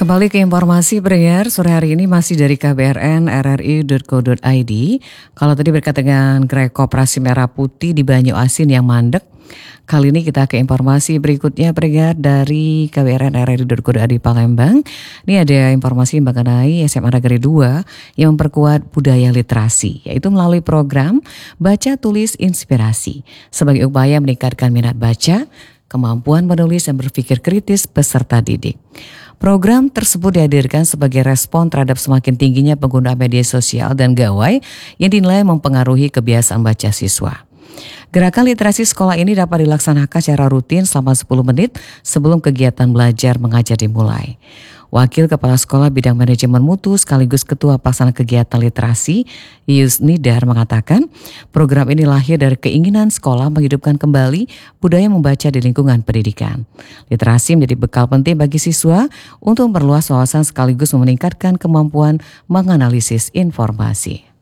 Kembali ke informasi pendengar, sore hari ini masih dari KBRN rri.co.id. Kalau tadi berkaitan dengan Grek Koperasi Merah Putih di Banyu Asin yang mandek, kali ini kita ke informasi berikutnya pendengar dari KBRN rri.co.id Palembang. Ini ada informasi mengenai SMA Negeri 2 yang memperkuat budaya literasi, yaitu melalui program Baca Tulis Inspirasi sebagai upaya meningkatkan minat baca, kemampuan menulis dan berpikir kritis peserta didik. Program tersebut dihadirkan sebagai respon terhadap semakin tingginya pengguna media sosial dan gawai yang dinilai mempengaruhi kebiasaan baca siswa. Gerakan literasi sekolah ini dapat dilaksanakan secara rutin selama 10 menit sebelum kegiatan belajar mengajar dimulai. Wakil Kepala Sekolah Bidang Manajemen Mutu sekaligus Ketua Pelaksana Kegiatan Literasi, Yus Nidar mengatakan, program ini lahir dari keinginan sekolah menghidupkan kembali budaya membaca di lingkungan pendidikan. Literasi menjadi bekal penting bagi siswa untuk memperluas wawasan sekaligus meningkatkan kemampuan menganalisis informasi.